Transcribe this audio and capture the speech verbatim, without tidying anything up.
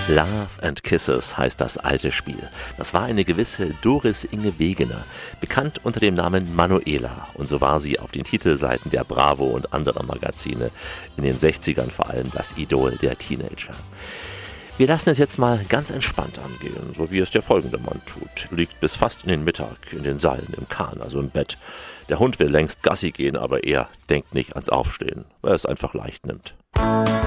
Love and Kisses heißt das alte Spiel. Das war eine gewisse Doris Inge Wegener, bekannt unter dem Namen Manuela. Und so war sie auf den Titelseiten der Bravo und anderer Magazine in den sechzigern vor allem das Idol der Teenager. Wir lassen es jetzt mal ganz entspannt angehen, so wie es der folgende Mann tut. Liegt bis fast in den Mittag in den Seilen, im Kahn, also im Bett. Der Hund will längst Gassi gehen, aber er denkt nicht ans Aufstehen, weil er es einfach leicht nimmt.